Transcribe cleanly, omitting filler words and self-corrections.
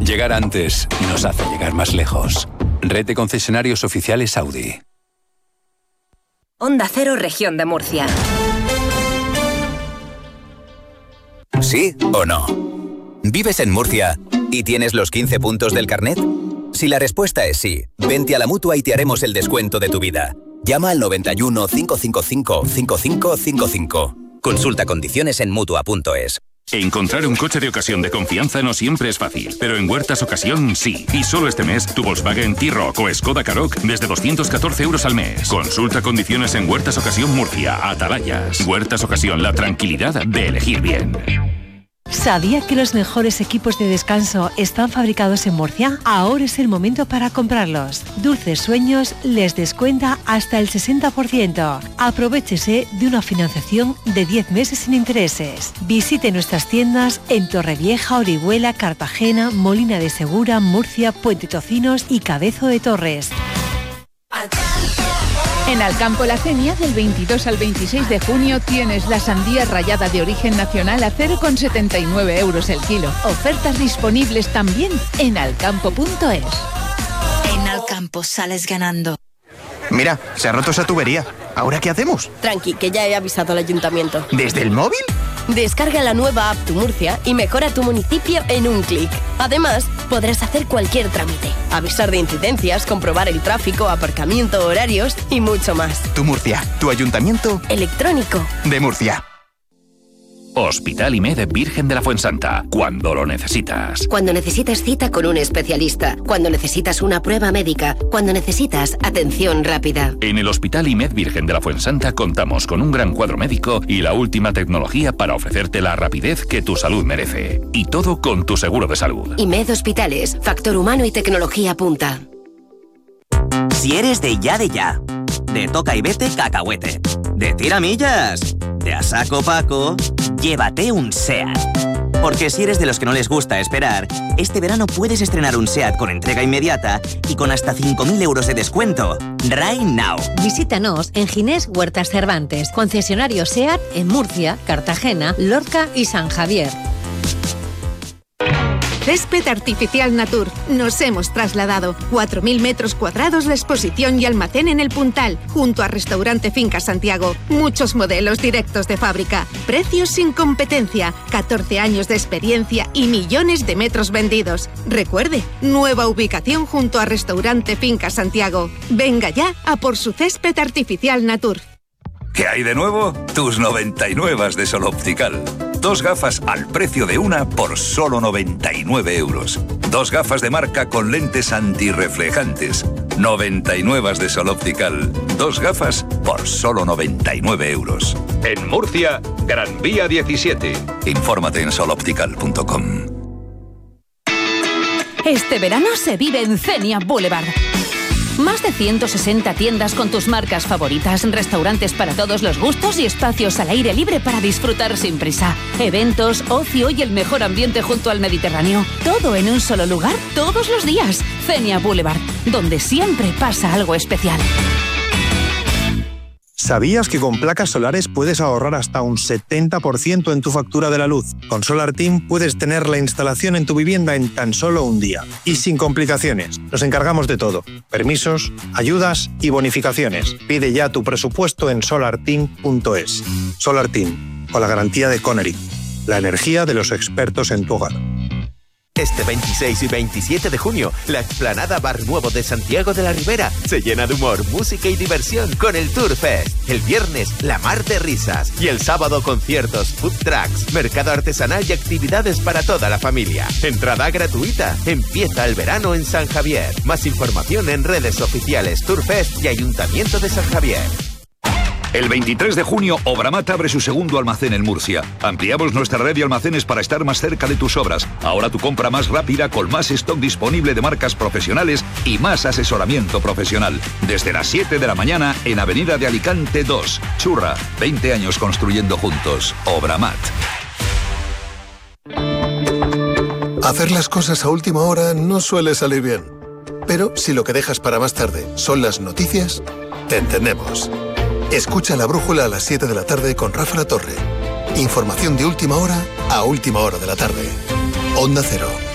Llegar antes nos hace llegar más lejos. Red de concesionarios oficiales Audi. Onda Cero, Región de Murcia. ¿Sí o no? ¿Vives en Murcia y tienes los 15 puntos del carnet? Si la respuesta es sí, vente a la Mutua y te haremos el descuento de tu vida. Llama al 91 555 5555. Consulta condiciones en Mutua.es. Encontrar un coche de ocasión de confianza no siempre es fácil, pero en Huertas Ocasión sí. Y solo este mes, tu Volkswagen T-Roc o Skoda Karoq desde 214 euros al mes. Consulta condiciones en Huertas Ocasión Murcia, Atalayas. Huertas Ocasión, la tranquilidad de elegir bien. ¿Sabía que los mejores equipos de descanso están fabricados en Murcia? Ahora es el momento para comprarlos. Dulces Sueños les descuenta hasta el 60%. Aprovéchese de una financiación de 10 meses sin intereses. Visite nuestras tiendas en Torrevieja, Orihuela, Cartagena, Molina de Segura, Murcia, Puente Tocinos y Cabezo de Torres. En Alcampo La Cenia, del 22 al 26 de junio, tienes la sandía rallada de origen nacional a 0,79 euros el kilo. Ofertas disponibles también en alcampo.es. En Alcampo sales ganando. Mira, se ha roto esa tubería. ¿Ahora qué hacemos? Tranqui, que ya he avisado al ayuntamiento. ¿Desde el móvil? Descarga la nueva app Tu Murcia y mejora tu municipio en un clic. Además, podrás hacer cualquier trámite, avisar de incidencias, comprobar el tráfico, aparcamiento, horarios y mucho más. Tu Murcia, tu ayuntamiento electrónico de Murcia. Hospital IMED Virgen de la Fuensanta, cuando lo necesitas. Cuando necesitas cita con un especialista, cuando necesitas una prueba médica, cuando necesitas atención rápida. En el Hospital IMED Virgen de la Fuensanta contamos con un gran cuadro médico y la última tecnología para ofrecerte la rapidez que tu salud merece. Y todo con tu seguro de salud. IMED Hospitales, factor humano y tecnología punta. Si eres de ya, de toca y vete cacahuete, de tiramillas, de a saco Paco, llévate un SEAT. Porque si eres de los que no les gusta esperar, este verano puedes estrenar un SEAT con entrega inmediata y con hasta 5.000 euros de descuento. Right now. Visítanos en Ginés Huertas Cervantes, concesionario SEAT en Murcia, Cartagena, Lorca y San Javier. Césped Artificial Natur. Nos hemos trasladado. 4.000 metros cuadrados de exposición y almacén en el Puntal, junto a Restaurante Finca Santiago. Muchos modelos directos de fábrica. Precios sin competencia. 14 años de experiencia y millones de metros vendidos. Recuerde, nueva ubicación junto a Restaurante Finca Santiago. Venga ya a por su Césped Artificial Natur. ¿Qué hay de nuevo? Tus 99 de Sol Optical. 2 gafas al precio de una por solo 99 euros. 2 gafas de marca con lentes antirreflejantes. 99 de Sol Optical. 2 gafas por solo 99 euros. En Murcia, Gran Vía 17. Infórmate en soloptical.com. Este verano se vive en Xenia Boulevard. Más de 160 tiendas con tus marcas favoritas, restaurantes para todos los gustos y espacios al aire libre para disfrutar sin prisa. Eventos, ocio y el mejor ambiente junto al Mediterráneo. Todo en un solo lugar, todos los días. Xenia Boulevard, donde siempre pasa algo especial. ¿Sabías que con placas solares puedes ahorrar hasta un 70% en tu factura de la luz? Con SolarTeam puedes tener la instalación en tu vivienda en tan solo un día. Y sin complicaciones. Nos encargamos de todo. Permisos, ayudas y bonificaciones. Pide ya tu presupuesto en solarteam.es. SolarTeam, con la garantía de Connery. La energía de los expertos en tu hogar. Este 26 y 27 de junio, la explanada Bar Nuevo de Santiago de la Ribera se llena de humor, música y diversión con el Tour Fest. El viernes, la mar de risas. Y el sábado, conciertos, food trucks, mercado artesanal y actividades para toda la familia. Entrada gratuita. Empieza el verano en San Javier. Más información en redes oficiales Tour Fest y Ayuntamiento de San Javier. El 23 de junio, Obramat abre su segundo almacén en Murcia. Ampliamos nuestra red de almacenes para estar más cerca de tus obras. Ahora tu compra más rápida, con más stock disponible de marcas profesionales y más asesoramiento profesional. Desde las 7 de la mañana en Avenida de Alicante 2. Churra, 20 años construyendo juntos. Obramat. Hacer las cosas a última hora no suele salir bien. Pero si lo que dejas para más tarde son las noticias, te entendemos. Escucha La Brújula a las 7 de la tarde con Rafa La Torre. Información de última hora a última hora de la tarde. Onda Cero.